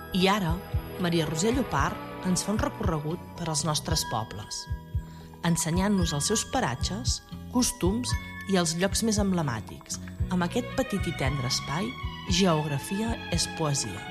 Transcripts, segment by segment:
I ara, Maria Roser Llopart ens fa un recorregut per als nostres pobles, ensenyant-nos els seus paratges, costums i els llocs més emblemàtics. Amb aquest petit i tendre espai, Geografia és poesia.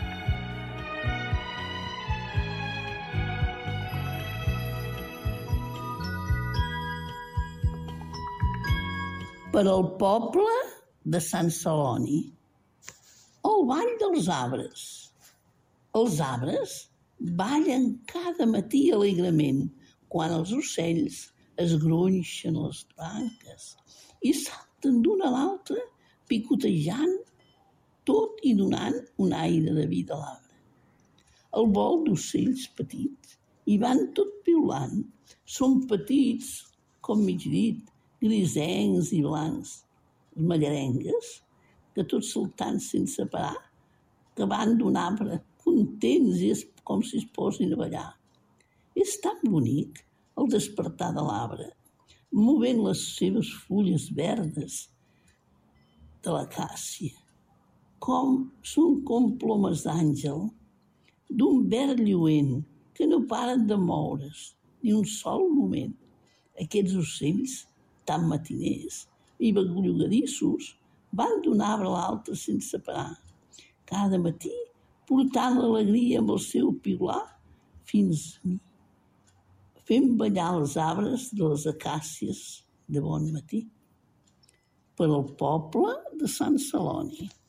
Per al poble de Sant Celoni, el ball dels arbres. Els arbres ballen cada matí alegrement quan els ocells es gronxen les branques i salten d'una a l'altra picotejant tot i donant un aire de vida a l'arbre. El vol d'ocells petits hi van tot piulant. Són petits com mig dit, grisencs i blancs. Les mallarengues, que tot saltant sense parar, que van d'un arbre contents i és com si es posin a ballar. És tan bonic el despertar de l'arbre, movent les seves fulles verdes de l'acàcia, són com plomes d'àngel, d'un verd lluent que no paren de moure's ni un sol moment. Aquests ocells tan matiners i bellugadissos van d'un arbre a l'altre sense parar, cada matí portant l'alegria amb el seu piular fins a mi, fent ballar els arbres de les acàcies de bon matí. Per al poble de Sant Celoni.